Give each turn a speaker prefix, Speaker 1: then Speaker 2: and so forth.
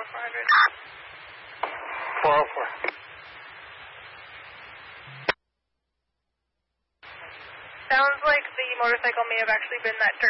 Speaker 1: 404.
Speaker 2: Sounds like the motorcycle may have actually been that dirt